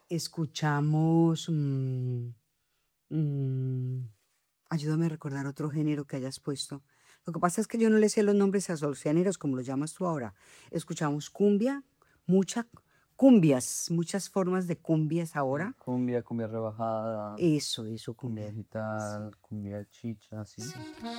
Escuchamos, mm, ayúdame a recordar otro género que hayas puesto. Lo que pasa es que yo no le sé los nombres a los géneros como los llamas tú ahora. Escuchamos cumbia, muchas cumbias, muchas formas de cumbias ahora. Cumbia, cumbia rebajada, Eso, cumbia cumbia. digital, cumbia chicha, sí. Sí.